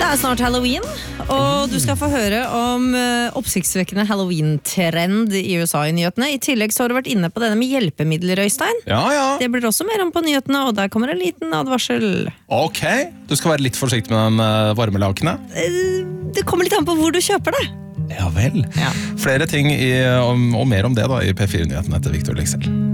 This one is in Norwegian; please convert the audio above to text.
snart Halloween, og du skal få høre om oppsiktsvekkende Halloween-trend i USA i nyhetene. I tillegg så har du vært inne på denne med hjelpemidler, Øystein. Ja. Det blir også mer om på nyhetene, og der kommer en liten advarsel. Ok, du skal være litt forsiktig med den varmelakene. Det kommer litt an på hvor du kjøper det. Ja vel. Ja. Flere ting og mer om det da i P4-nyhetene etter Victor Lexell.